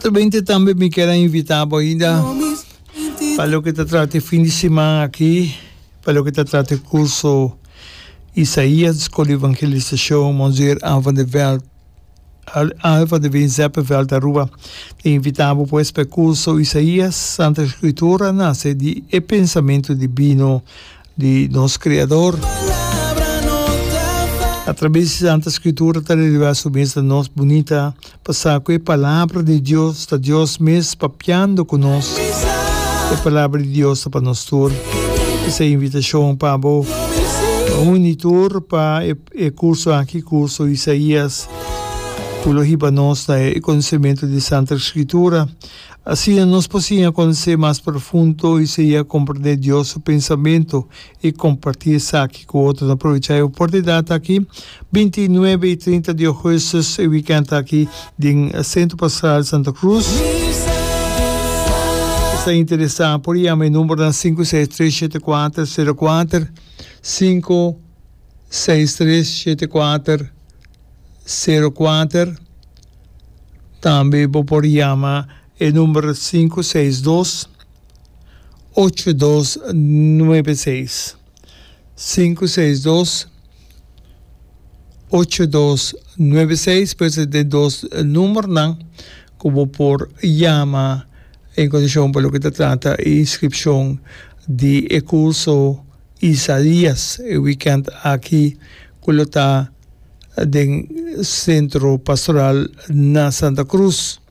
4:20 también me queda invitado ainda para lo que te trate fin de semana aquí, para lo que te trate el curso Isaías, Escola Evangelização, Monseer Alva de Vinzeppenveld da Rua. Te invitavo pues per curso Isaías, Santa Escritura, nasce di e pensamento divino di nostro Creador. Através de Santa Escritura, te levar a nos bonita, passar com a palavra de Deus, está Deus mesmo papiando conosco. A palavra de Deus para nós todos. Essa invitação para o monitor para o curso aqui, curso Isaías, que para nós o conhecimento de Santa Escritura. Assim, nós podemos conhecer mais profundo e se compreender Deus, o pensamento e compartilhar isso aqui com outros. Aproveitar a oportunidade aqui, 29 e 30 de agosto, o weekend aqui, no Centro Pastoral Santa Cruz. Está interessante, por aí, meu número é 563-7404, 563-7404. Também por aí, el número 562-8296. 562-8296, pues de dos números, como por llama en condición por lo que te trata inscripción de curso Isaías, el weekend aquí, con está del Centro Pastoral na Santa Cruz.